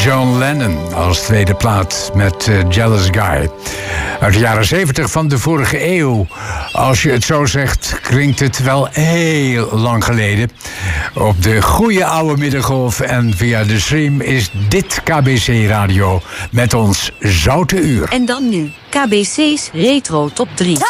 John Lennon als tweede plaat met Jealous Guy. Uit de jaren 70 van de vorige eeuw. Als je het zo zegt, klinkt het wel heel lang geleden. Op de goede oude middengolf en via de stream is dit KBC Radio met ons Zoute Uur. En dan nu, KBC's Retro Top 3.